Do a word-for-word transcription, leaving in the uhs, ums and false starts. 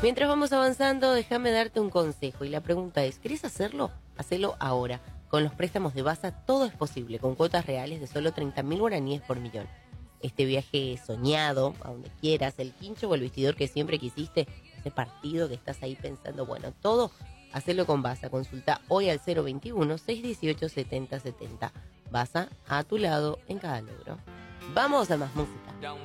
Mientras vamos avanzando, déjame darte un consejo. Y la pregunta es, ¿querés hacerlo? Hacelo ahora. Con los préstamos de Basa todo es posible, con cuotas reales de solo treinta mil guaraníes por millón. Este viaje soñado, a donde quieras, el quincho o el vestidor que siempre quisiste, ese partido que estás ahí pensando, bueno, todo, hacelo con Basa. Consulta hoy al cero veintiuno, seiscientos dieciocho, setenta setenta. Basa a tu lado en cada logro. Vamos a más música.